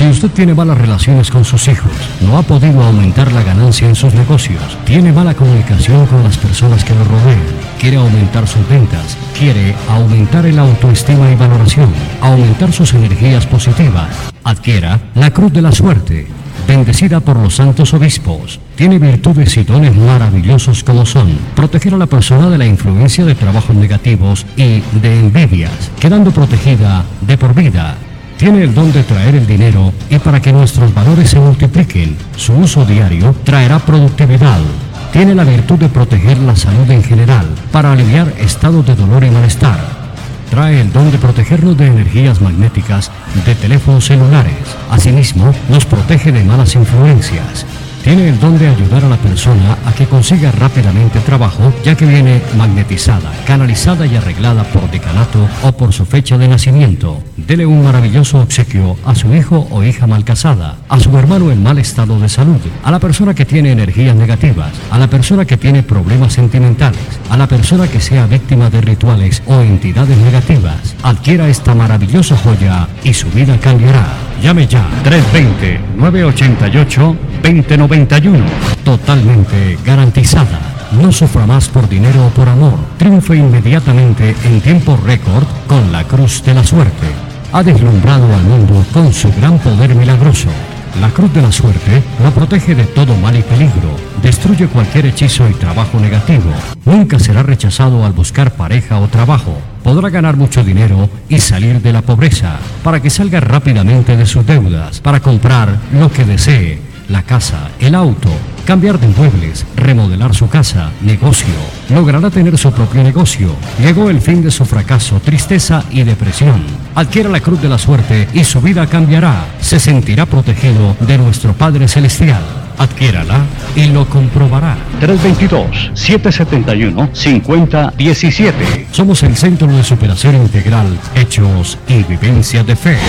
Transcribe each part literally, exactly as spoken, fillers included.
Si usted tiene malas relaciones con sus hijos, no ha podido aumentar la ganancia en sus negocios, tiene mala comunicación con las personas que lo rodean, quiere aumentar sus ventas, quiere aumentar el autoestima y valoración, aumentar sus energías positivas, adquiera la Cruz de la Suerte, bendecida por los santos obispos. Tiene virtudes y dones maravillosos como son proteger a la persona de la influencia de trabajos negativos y de envidias, quedando protegida de por vida. Tiene el don de traer el dinero y para que nuestros valores se multipliquen, su uso diario traerá productividad. Tiene la virtud de proteger la salud en general para aliviar estados de dolor y malestar. Trae el don de protegernos de energías magnéticas de teléfonos celulares. Asimismo, nos protege de malas influencias. Tiene el don de ayudar a la persona a que consiga rápidamente trabajo, ya que viene magnetizada, canalizada y arreglada por decanato o por su fecha de nacimiento. Dele un maravilloso obsequio a su hijo o hija mal casada, a su hermano en mal estado de salud, a la persona que tiene energías negativas, a la persona que tiene problemas sentimentales, a la persona que sea víctima de rituales o entidades negativas. Adquiera esta maravillosa joya y su vida cambiará. Llame ya, tres dos cero, nueve ocho ocho, dos cero nueve uno. Totalmente garantizada. No sufra más por dinero o por amor. Triunfe inmediatamente en tiempo récord con la Cruz de la Suerte. Ha deslumbrado al mundo con su gran poder milagroso. La Cruz de la Suerte la protege de todo mal y peligro, destruye cualquier hechizo y trabajo negativo, nunca será rechazado al buscar pareja o trabajo, podrá ganar mucho dinero y salir de la pobreza, para que salga rápidamente de sus deudas, para comprar lo que desee, la casa, el auto, cambiar de muebles, remodelar su casa, negocio, logrará tener su propio negocio. Llegó el fin de su fracaso, tristeza y depresión. Adquiera la Cruz de la Suerte y su vida cambiará. Se sentirá protegido de nuestro Padre Celestial. Adquiérala y lo comprobará. tres dos dos, siete siete uno, cinco cero uno siete. Somos el Centro de Superación Integral, Hechos y Vivencias de Fe.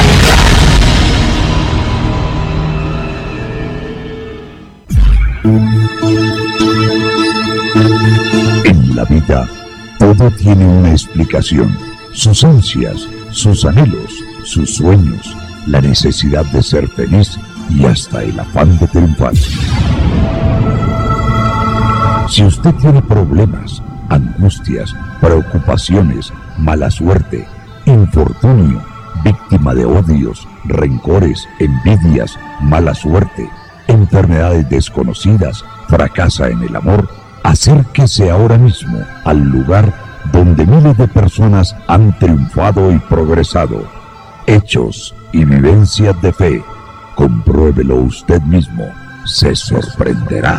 En la vida, todo tiene una explicación. Sus ansias, sus anhelos, sus sueños, la necesidad de ser feliz y hasta el afán de triunfar. Si usted tiene problemas, angustias, preocupaciones, mala suerte, infortunio, víctima de odios, rencores, envidias, mala suerte, enfermedades desconocidas, fracasa en el amor, acérquese ahora mismo al lugar donde miles de personas han triunfado y progresado. Hechos y Vivencias de Fe. Compruébelo usted mismo, se sorprenderá.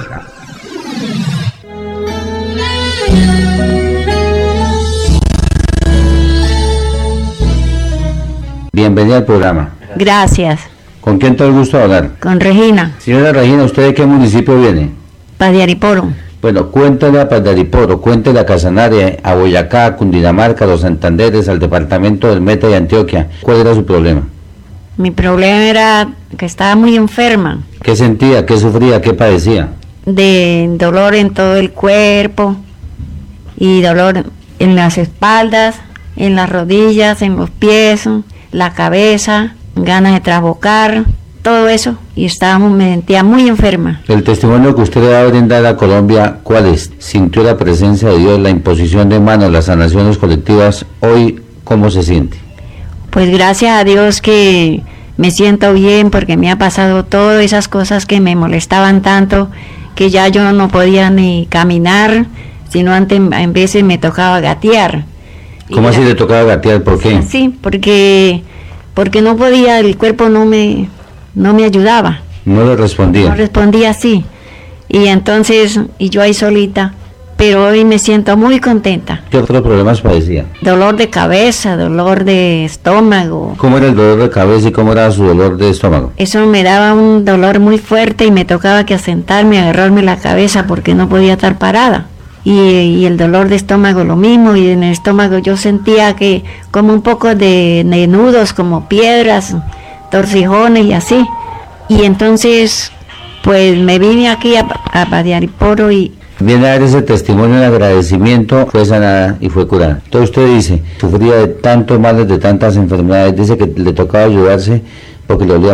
Bienvenida al programa. Gracias. ¿Con quién te gusta hablar? Con Regina. Señora Regina, ¿usted de qué municipio viene? Padiariporo. Bueno, cuéntale a Padiariporo, cuéntale a Casanare, a Boyacá, a Cundinamarca, a los Santanderes, al departamento del Meta y Antioquia. ¿Cuál era su problema? Mi problema era que estaba muy enferma. ¿Qué sentía? ¿Qué sufría? ¿Qué padecía? De dolor en todo el cuerpo y dolor en las espaldas, en las rodillas, en los pies, la cabeza, ganas de trabocar, todo eso, y estábamos, me sentía muy enferma. El testimonio que usted le va a brindar a Colombia, ¿cuál es? ¿Sintió la presencia de Dios, la imposición de manos, las sanaciones colectivas? Hoy, ¿cómo se siente? Pues gracias a Dios que me siento bien, porque me ha pasado todas esas cosas que me molestaban tanto, que ya yo no podía ni caminar, sino antes en veces me tocaba gatear. ¿Cómo así le tocaba gatear? ¿Por qué? Sí, porque porque no podía, el cuerpo no me no me ayudaba. No le respondía. No respondía así. Y entonces, y yo ahí solita, pero hoy me siento muy contenta. ¿Qué otros problemas padecía? Dolor de cabeza, dolor de estómago. ¿Cómo era el dolor de cabeza y cómo era su dolor de estómago? Eso me daba un dolor muy fuerte y me tocaba que sentarme, agarrarme la cabeza porque no podía estar parada. Y, y el dolor de estómago lo mismo, y en el estómago yo sentía que como un poco de, de nudos, como piedras, torcijones y así. Y entonces, pues me vine aquí a, a Padiariporo y... Viene a dar ese testimonio de agradecimiento, fue sanada y fue curada. Entonces usted dice, sufría de tantos males, de tantas enfermedades, dice que le tocaba ayudarse porque le dolía